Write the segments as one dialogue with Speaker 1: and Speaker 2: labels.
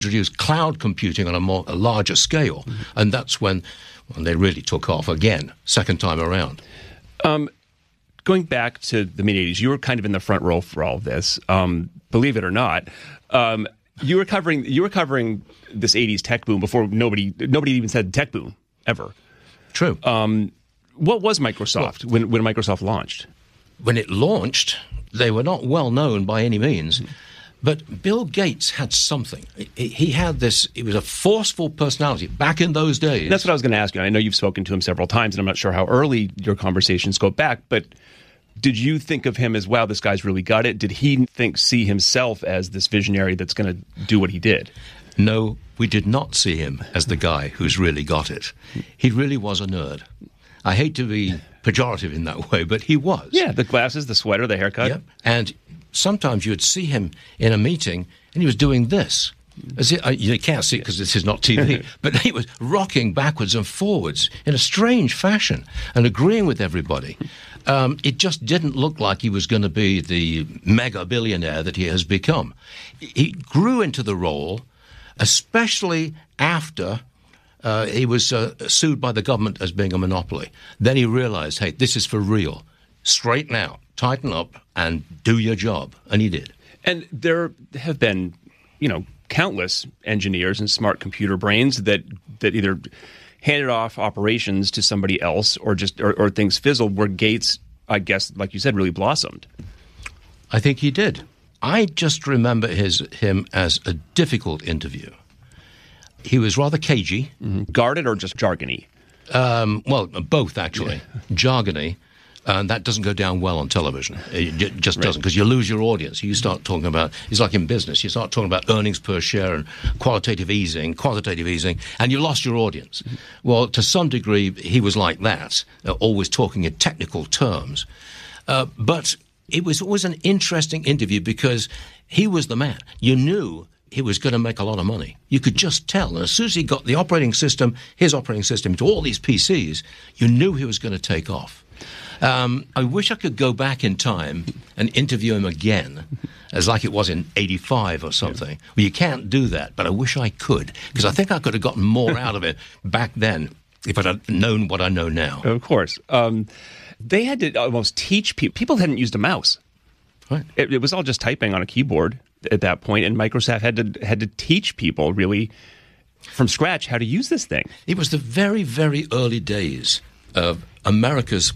Speaker 1: introduced cloud computing on a larger scale. And that's when they really took off again, second time around.
Speaker 2: Going back to the mid-'80s, you were kind of in the front row for all of this. Believe it or not, you were covering this '80s tech boom before nobody even said tech boom ever.
Speaker 1: True.
Speaker 2: What was Microsoft when Microsoft launched?
Speaker 1: When it launched, they were not well known by any means. But Bill Gates had something. He had this, it was a forceful personality back in those days.
Speaker 2: That's what I was going to ask you. I know you've spoken to him several times, and I'm not sure how early your conversations go back, but did you think of him as, wow, this guy's really got it? Did he see himself as this visionary that's going to do what he did?
Speaker 1: No, we did not see him as the guy who's really got it. He really was a nerd. I hate to be pejorative in that way, but he was.
Speaker 2: Yeah, the glasses, the sweater, the haircut.
Speaker 1: Yep. And sometimes you would see him in a meeting, and he was doing this. You can't see it because this is not TV, but he was rocking backwards and forwards in a strange fashion and agreeing with everybody. It just didn't look like he was going to be the mega billionaire that he has become. He grew into the role, especially after he was sued by the government as being a monopoly. Then he realized, hey, this is for real. Straighten out, tighten up, and do your job. And he did. And
Speaker 2: there have been, countless engineers and smart computer brains that either handed off operations to somebody else or things fizzled, where Gates, I guess, like you said, really blossomed.
Speaker 1: I think he did. I just remember him as a difficult interview. He was rather cagey.
Speaker 2: Mm-hmm. Guarded or just jargony?
Speaker 1: Well, both, actually. Yeah. Jargony. And that doesn't go down well on television. It just doesn't, because you lose your audience. You start talking about, it's like in business, you start talking about earnings per share and quantitative easing, and you lost your audience. Mm-hmm. Well, to some degree, he was like that, always talking in technical terms. But it was always an interesting interview because he was the man. You knew he was going to make a lot of money. You could just tell. And as soon as he got his operating system into all these PCs, you knew he was going to take off. I wish I could go back in time and interview him again, as like it was in 85 or something. Yeah. Well, you can't do that, but I wish I could, because I think I could have gotten more out of it back then if I'd have known what I know now.
Speaker 2: Of course. They had to almost teach people. People hadn't used a mouse.
Speaker 1: Right.
Speaker 2: It was all just typing on a keyboard at that point, and Microsoft had to teach people really from scratch how to use this thing.
Speaker 1: It was the very, very early days of America's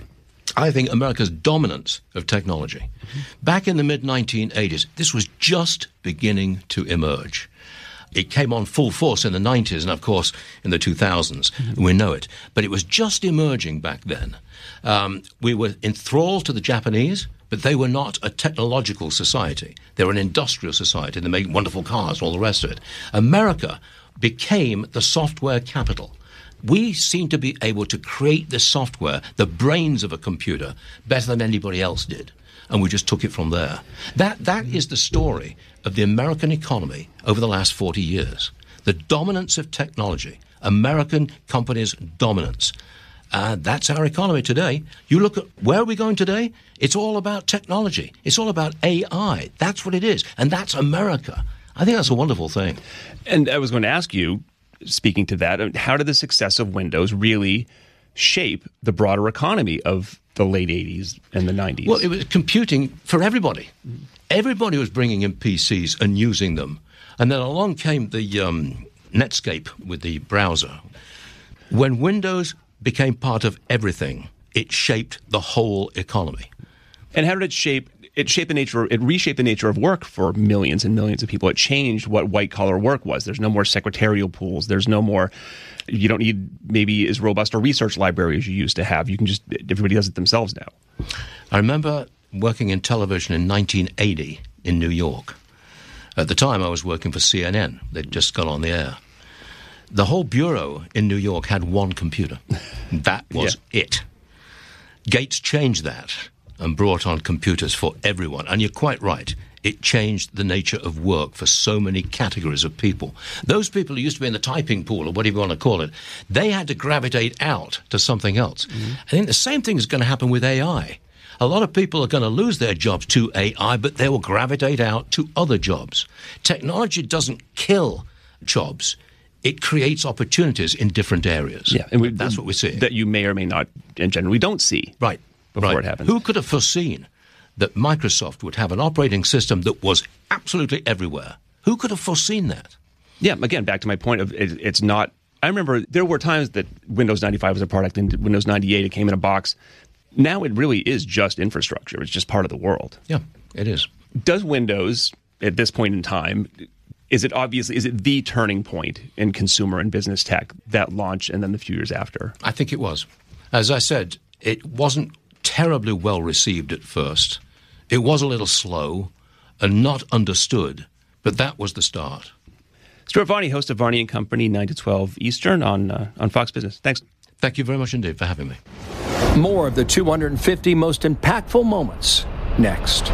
Speaker 1: dominance of technology. Mm-hmm. Back in the mid-1980s, this was just beginning to emerge. It came on full force in the 90s and, of course, in the 2000s. Mm-hmm. We know it. But it was just emerging back then. We were enthralled to the Japanese, but they were not a technological society. They were an industrial society. They made wonderful cars and all the rest of it. America became the software capital. We seem to be able to create the software, the brains of a computer, better than anybody else did. And we just took it from there. That is the story of the American economy over the last 40 years. The dominance of technology, American companies' dominance. That's our economy today. You look at where are we going today? It's all about technology. It's all about AI. That's what it is. And that's America. I think that's a wonderful thing.
Speaker 2: And I was going to ask you, speaking to that, how did the success of Windows really shape the broader economy of the late 80s and the 90s?
Speaker 1: Well, it was computing for everybody. Everybody was bringing in PCs and using them. And then along came the Netscape with the browser. When Windows became part of everything, it shaped the whole economy.
Speaker 2: And how did it shape? It reshaped the nature of work for millions and millions of people. It changed what white-collar work was. There's no more secretarial pools. There's no more, you don't need maybe as robust a research library as you used to have. You can everybody does it themselves now.
Speaker 1: I remember working in television in 1980 in New York. At the time, I was working for CNN. They'd just got on the air. The whole bureau in New York had one computer. That was it. Gates changed that and brought on computers for everyone. And you're quite right. It changed the nature of work for so many categories of people. Those people who used to be in the typing pool, or whatever you want to call it, they had to gravitate out to something else. Mm-hmm. I think the same thing is going to happen with AI. A lot of people are going to lose their jobs to AI, but they will gravitate out to other jobs. Technology doesn't kill jobs, it creates opportunities in different areas.
Speaker 2: Yeah, and
Speaker 1: that's what we're seeing.
Speaker 2: That you may or may not, and generally don't see.
Speaker 1: Right.
Speaker 2: Before it happens.
Speaker 1: Who could have foreseen that Microsoft would have an operating system that was absolutely everywhere? Who could have foreseen that?
Speaker 2: Yeah, again, back to my point of it's not. I remember there were times that Windows 95 was a product, and Windows 98 it came in a box. Now it really is just infrastructure. It's just part of the world.
Speaker 1: Yeah, it is.
Speaker 2: Does Windows at this point in time? Is it the turning point in consumer and business tech, that launch and then the few years after?
Speaker 1: I think it was. As I said, it wasn't terribly well received at first. It was a little slow and not understood, but that was the start.
Speaker 2: Stuart Varney, host of Varney & Company, 9 to 12 Eastern on Fox Business. Thanks.
Speaker 1: Thank you very much indeed for having me.
Speaker 3: More of the 250 most impactful moments next.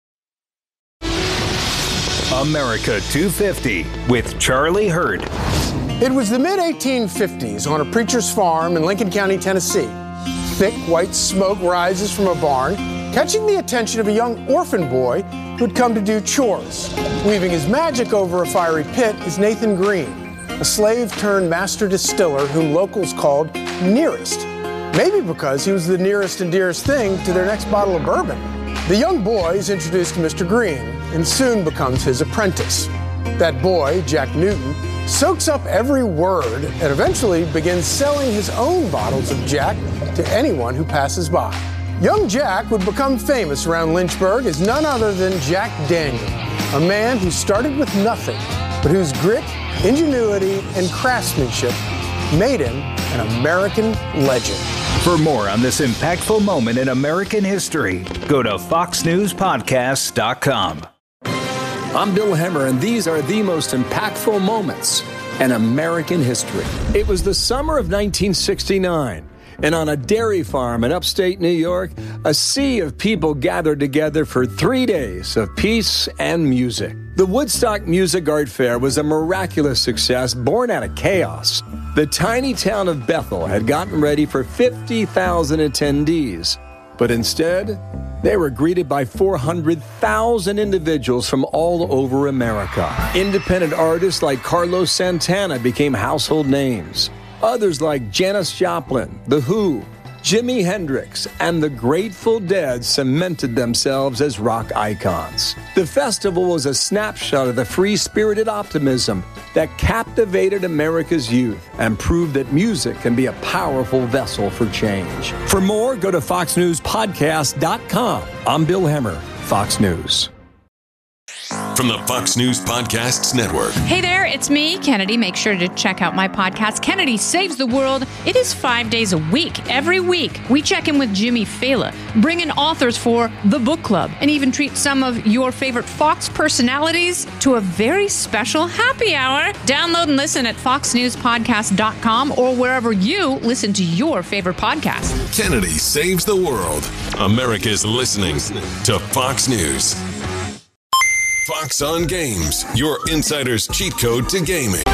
Speaker 4: America 250 with Charlie Hurd.
Speaker 5: It was the mid-1850s on a preacher's farm in Lincoln County, Tennessee. Thick white smoke rises from a barn, catching the attention of a young orphan boy who'd come to do chores. Weaving his magic over a fiery pit is Nathan Green, a slave-turned-master distiller whom locals called Nearest. Maybe because he was the nearest and dearest thing to their next bottle of bourbon. The young boy is introduced to Mr. Green and soon becomes his apprentice. That boy, Jack Newton, soaks up every word and eventually begins selling his own bottles of Jack to anyone who passes by. Young Jack would become famous around Lynchburg as none other than Jack Daniel, a man who started with nothing, but whose grit, ingenuity, and craftsmanship made him an American legend.
Speaker 4: For more on this impactful moment in American history, go to foxnewspodcast.com.
Speaker 3: I'm Bill Hemmer, and these are the most impactful moments in American history. It was the summer of 1969, and on a dairy farm in upstate New York, a sea of people gathered together for 3 days of peace and music. The Woodstock Music Art Fair was a miraculous success born out of chaos. The tiny town of Bethel had gotten ready for 50,000 attendees, but instead, they were greeted by 400,000 individuals from all over America. Independent artists like Carlos Santana became household names. Others like Janis Joplin, The Who, Jimi Hendrix, and the Grateful Dead cemented themselves as rock icons. The festival was a snapshot of the free-spirited optimism that captivated America's youth and proved that music can be a powerful vessel for change. For more, go to foxnewspodcast.com. I'm Bill Hemmer, Fox News.
Speaker 6: From the Fox News Podcasts Network.
Speaker 7: Hey there, it's me, Kennedy. Make sure to check out my podcast, Kennedy Saves the World. It is 5 days a week. Every week, we check in with Jimmy Fallon, bring in authors for the book club, and even treat some of your favorite Fox personalities to a very special happy hour. Download and listen at foxnewspodcast.com or wherever you listen to your favorite podcast.
Speaker 6: Kennedy Saves the World. America's listening to Fox News. Fox on Games, your insider's cheat code to gaming.